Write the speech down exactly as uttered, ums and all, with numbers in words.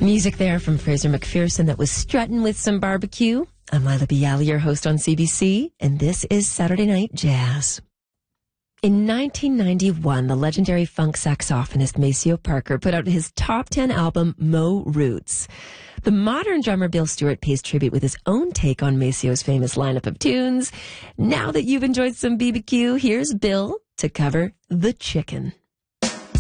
Music there from Fraser McPherson that was strutting with some barbecue. I'm Lila Bialy, your host on C B C, and this is Saturday Night Jazz. In nineteen ninety-one, the legendary funk saxophonist Maceo Parker put out his top ten album, Mo Roots. The modern drummer Bill Stewart pays tribute with his own take on Maceo's famous lineup of tunes. Now that you've enjoyed some B B Q, here's Bill to cover The Chicken.